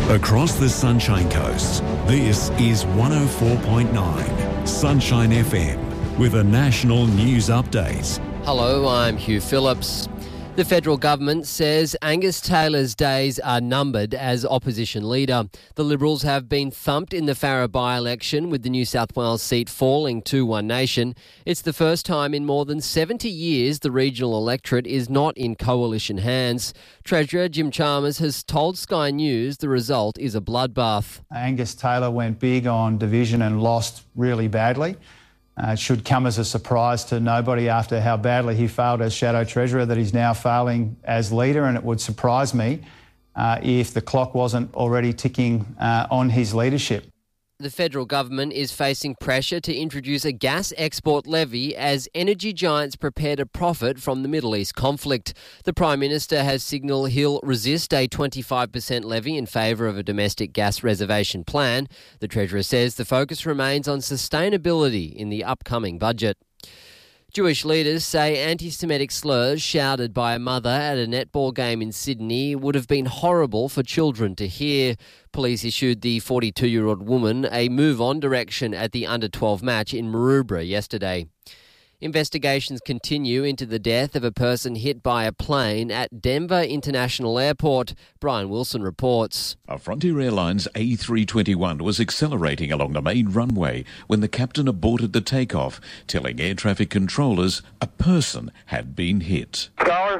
Across the Sunshine Coast, this is 104.9 Sunshine FM with a national news update. Hello, I'm Hugh Phillips. The federal government says Angus Taylor's days are numbered as opposition leader. The Liberals have been thumped in the Farrer by-election, with the New South Wales seat falling to One Nation. It's the first time in more than 70 years the regional electorate is not in coalition hands. Treasurer Jim Chalmers has told Sky News the result is a bloodbath. Angus Taylor went big on division and lost really badly. It should come as a surprise to nobody after how badly he failed as Shadow Treasurer that he's now failing as leader, and it would surprise me if the clock wasn't already ticking on his leadership. The federal government is facing pressure to introduce a gas export levy as energy giants prepare to profit from the Middle East conflict. The Prime Minister has signalled he'll resist a 25% levy in favour of a domestic gas reservation plan. The Treasurer says the focus remains on sustainability in the upcoming budget. Jewish leaders say anti-Semitic slurs shouted by a mother at a netball game in Sydney would have been horrible for children to hear. Police issued the 42-year-old woman a move-on direction at the under-12 match in Maroubra yesterday. Investigations continue into the death of a person hit by a plane at Denver International Airport. Brian Wilson reports. A Frontier Airlines A321 was accelerating along the main runway when the captain aborted the takeoff, telling air traffic controllers a person had been hit. Tower,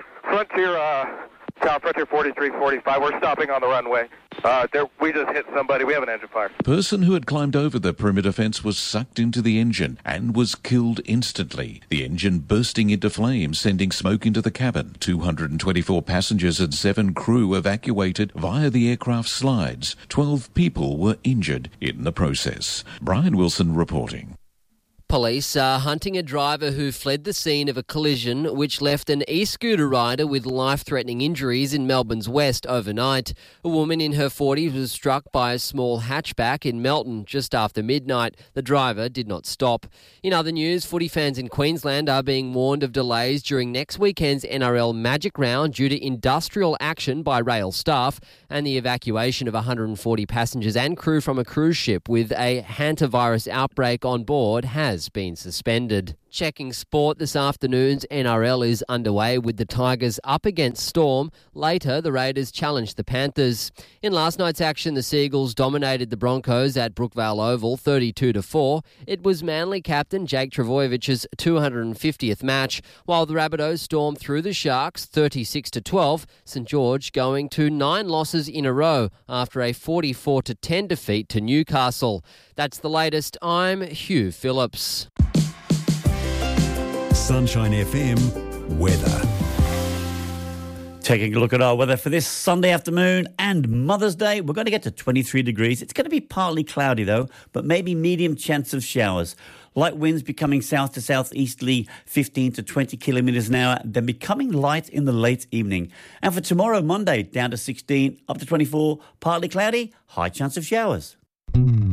Frontier 4345, we're stopping on the runway. We just hit somebody. We have an engine fire. The person who had climbed over the perimeter fence was sucked into the engine and was killed instantly. The engine bursting into flames, sending smoke into the cabin. 224 passengers and 7 crew evacuated via the aircraft slides. 12 people were injured in the process. Brian Wilson reporting. Police are hunting a driver who fled the scene of a collision which left an e-scooter rider with life-threatening injuries in Melbourne's west overnight. A woman in her 40s was struck by a small hatchback in Melton just after midnight. The driver did not stop. In other news, footy fans in Queensland are being warned of delays during next weekend's NRL Magic Round due to industrial action by rail staff and the evacuation of 140 passengers and crew from a cruise ship with a hantavirus outbreak on board has been suspended. Checking sport this afternoon's NRL is underway with the Tigers up against Storm. Later, the Raiders challenged the Panthers. In last night's action, the Seagulls dominated the Broncos at Brookvale Oval 32-4. It was Manly captain Jake Trbojević's 250th match, while the Rabbitohs stormed through the Sharks 36-12. St George going to 9 losses in a row after a 44-10 defeat to Newcastle. That's the latest. I'm Hugh Phillips. Sunshine FM weather. Taking a look at our weather for this Sunday afternoon and Mother's Day. We're going to get to 23 degrees. It's going to be partly cloudy though, but maybe medium chance of showers. Light winds becoming south to southeasterly 15 to 20 kilometres an hour, then becoming light in the late evening. And for tomorrow, Monday, down to 16, up to 24, partly cloudy, high chance of showers.